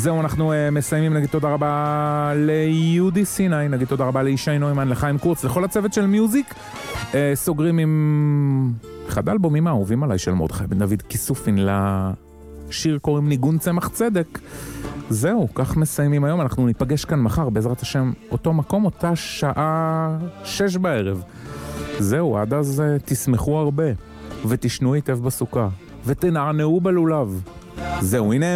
זהו, אנחנו מסיימים. נגיד תודה רבה ליהודי סיני, נגיד תודה רבה לישי נוימן, לחיים קורץ, לכל הצוות של מיוזיק. סוגרים עם אחד האלבומים האהובים עליי של מרדכי בן דוד, כיסופין, לשיר קוראים ניגון צמח צדק. זהו, כך מסיימים היום. אנחנו ניפגש כאן מחר, בעזרת השם, אותו מקום, אותה שעה 6 בערב. זהו, עד אז תשמחו הרבה, ותשנו היטב בסוכה, ותנענעו בלולב. זהו, הנה